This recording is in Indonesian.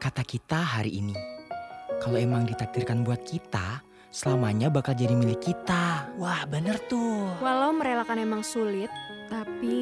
kata kita hari ini. Kalau emang ditakdirkan buat kita, selamanya bakal jadi milik kita. Wah bener tuh. Walau merelakan emang sulit, tapi